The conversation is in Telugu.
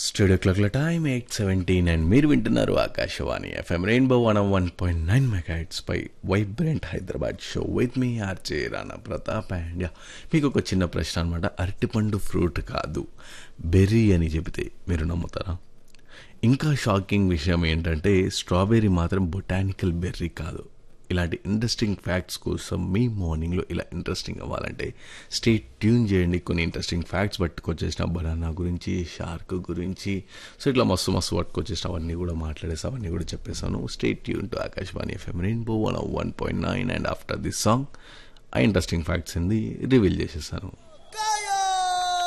స్టూడియో క్లాక్ల టైం 8:17 అండ్ మీరు వింటున్నారు Akashvani FM rainbow 101.9 megahertz pi vibrant Hyderabad show with me RJ Rana Pratap and మీకు ఒక చిన్న ప్రశ్న అనమాట. అరటిపండు ఫ్రూట్ కాదు బెర్రీ అని చెబితే మీరు నమ్ముతారా? ఇంకా షాకింగ్ విషయం ఏంటంటే స్ట్రాబెర్రీ మాత్రం బొటానికల్ బెర్రీ కాదు. ఇలాంటి ఇంట్రెస్టింగ్ ఫ్యాక్ట్స్ కోసం మీ మార్నింగ్లో ఇలా ఇంట్రెస్టింగ్ అవ్వాలంటే స్టే ట్యూన్ చేయండి. కొన్ని ఇంట్రెస్టింగ్ ఫ్యాక్ట్స్ పట్టుకొచ్చేసిన బనానా గురించి, షార్క్ గురించి, సో ఇట్లా మస్తు మస్తు పట్టుకొచ్చేసిన అవన్నీ కూడా మాట్లాడేసి అవన్నీ కూడా చెప్పేసాను. Stay tune to Akashvani FM rainbow 101.9 and after this song ఆ ఇంట్రెస్టింగ్ ఫ్యాక్ట్స్ ఏంది రివీల్ చేసేసాను.